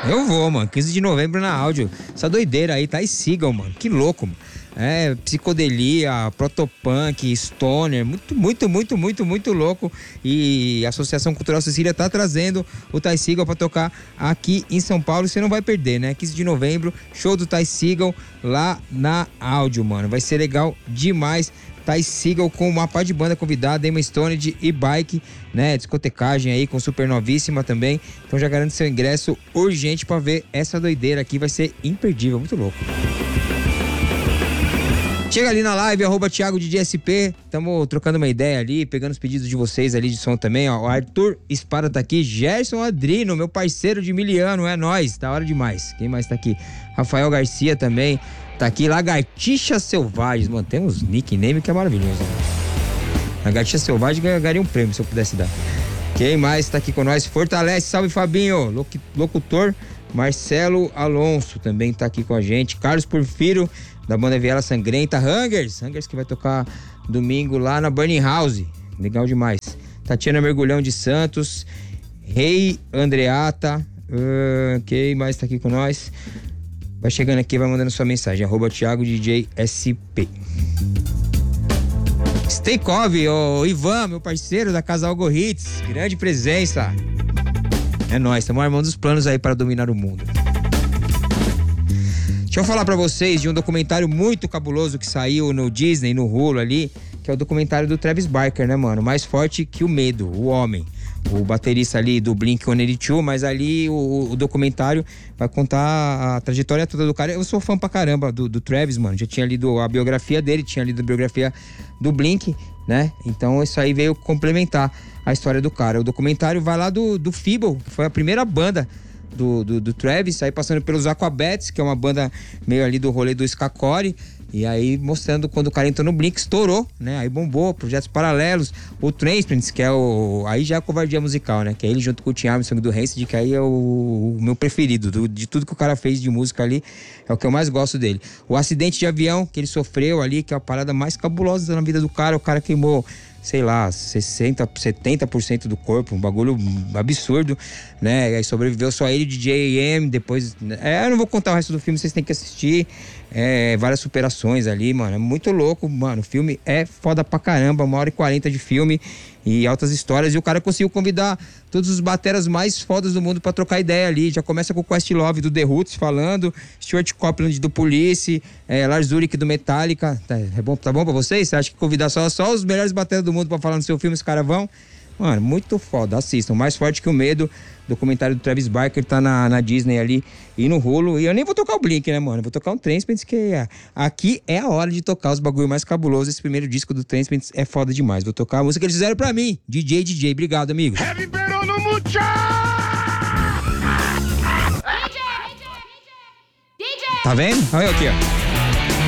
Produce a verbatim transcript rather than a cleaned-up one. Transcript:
Eu vou, mano. quinze de novembro na áudio. Essa doideira aí, tá? E sigam, mano. Que louco, mano. É, psicodelia, protopunk, stoner, muito, muito, muito, muito, muito louco. E a Associação Cultural Cecília tá trazendo o Ty Segall pra tocar aqui em São Paulo. Você não vai perder, né? quinze de novembro, show do Ty Segall lá na áudio, mano. Vai ser legal demais. Ty Segall com uma par de banda convidada, Emma Stone de e-bike, né? Discotecagem aí com Supernovíssima também. Então já garante seu ingresso urgente pra ver essa doideira aqui. Vai ser imperdível, muito louco. Chega ali na live, arroba Thiago D J S P, tamo trocando uma ideia ali, pegando os pedidos de vocês ali de som também, ó. O Arthur Espada tá aqui, Gerson Adrino, meu parceiro de miliano, é nóis, da hora demais. Quem mais tá aqui? Rafael Garcia também tá aqui, Lagartixas Selvagens, mano, tem uns nickname que é maravilhoso. Lagartixas Selvagens ganharia um prêmio se eu pudesse dar. Quem mais tá aqui com nós? Fortalece, salve Fabinho, locutor Marcelo Alonso também tá aqui com a gente, Carlos Porfiro, da banda Viela Sangrenta, Hungers, Hungers que vai tocar domingo lá na Burning House, legal demais. Tatiana Mergulhão de Santos, Rei Andreata, uh, quem mais tá aqui com nós? Vai chegando aqui, vai mandando sua mensagem, arroba Thiago D J S P. Steakov, o Ivan, meu parceiro da Casal Gorritz, grande presença. É nóis, estamos armando os planos aí para dominar o mundo. Deixa eu falar pra vocês de um documentário muito cabuloso que saiu no Disney, no Hulu ali, que é o documentário do Travis Barker, né, mano? Mais forte que o medo, o homem. O baterista ali do Blink cento e oitenta e dois, mas ali o, o documentário vai contar a trajetória toda do cara. Eu sou fã pra caramba do, do Travis, mano. Já tinha lido a biografia dele, tinha lido a biografia do Blink, né? Então isso aí veio complementar a história do cara. O documentário vai lá do, do Feeble, que foi a primeira banda Do, do, do Travis, aí passando pelos Aquabats, que é uma banda meio ali do rolê do Skacore, e aí mostrando quando o cara entrou no Blink, estourou, né? Aí bombou, projetos paralelos, o Transprints, que é o... aí já é a covardia musical, né? Que é ele junto com o Tim Armstrong do Rancid, que aí é o, o meu preferido, do, de tudo que o cara fez de música ali, é o que eu mais gosto dele. O acidente de avião que ele sofreu ali, que é a parada mais cabulosa na vida do cara, o cara queimou, sei lá, sessenta, setenta por cento do corpo, um bagulho absurdo, né? Aí sobreviveu só ele, D J A M, depois... É, eu não vou contar o resto do filme, vocês têm que assistir. É, várias superações ali, mano. É muito louco, mano. O filme é foda pra caramba, uma hora e quarenta de filme e altas histórias. E o cara conseguiu convidar todos os bateras mais fodas do mundo pra trocar ideia ali. Já começa com o Questlove do The Roots falando, Stuart Copeland do Police, é, Lars Ulrich do Metallica. Tá, é bom, tá bom pra vocês? Você acha que convidar só, só os melhores bateras do mundo pra falar no seu filme, os caras vão? Mano, muito foda, assistam. Mais Forte que o Medo, documentário do Travis Barker, tá na, na Disney ali e no Hulu. E eu nem vou tocar o Blink, né, mano? Eu vou tocar um Transplants, que é, aqui é a hora de tocar os bagulho mais cabulosos. Esse primeiro disco do Transplants é foda demais. Vou tocar a música que eles fizeram pra mim, D J D J. Obrigado, amigo. Heavy Pero no Mucha! Tá vendo? Olha eu aqui, ó.